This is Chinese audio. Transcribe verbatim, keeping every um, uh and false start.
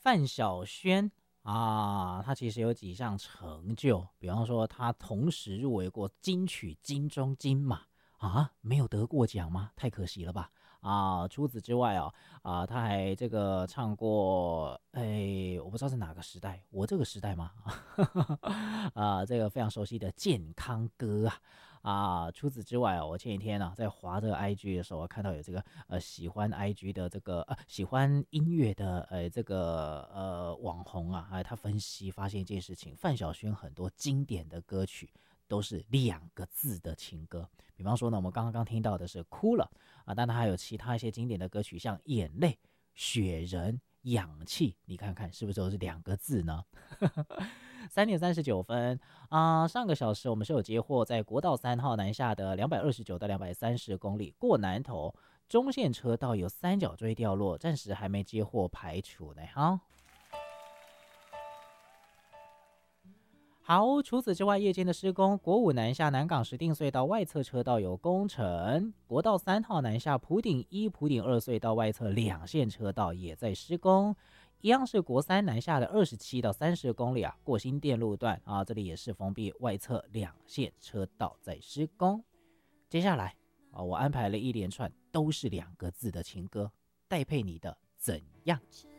范晓萱啊，他其实有几项成就，比方说他同时入围过金曲金钟金马啊，没有得过奖吗？太可惜了吧！啊，除此之外哦，啊，他还这个唱过，哎，我不知道是哪个时代，我这个时代吗？啊，这个非常熟悉的健康歌啊。啊，除此之外哦，我前几天呢、啊、在滑这个 I G 的时候，我看到有这个呃喜欢 I G 的这个呃喜欢音乐的呃这个呃网红啊，哎，他分析发现一件事情，范晓萱很多经典的歌曲都是两个字的情歌。比方说呢，我们刚刚听到的是哭了啊，但他还有其他一些经典的歌曲，像眼泪、雪人、氧气，你看看是不是都是两个字呢？三点三十九分啊、呃上个小时我们是有接获在国道三号南下的两百二十九到两百三十公里过南头中线车道有三角锥掉落，暂时还没接获排除呢。哈。好，除此之外，夜间的施工，国五南下南港石碇隧道外侧车道有工程，国道三号南下普顶一、普顶二隧道外侧两线车道也在施工，一样是国三南下的二十七到三十公里啊，过新店路段啊，这里也是封闭外侧两线车道在施工。接下来啊，我安排了一连串都是两个字的情歌，戴佩妮的《怎样》。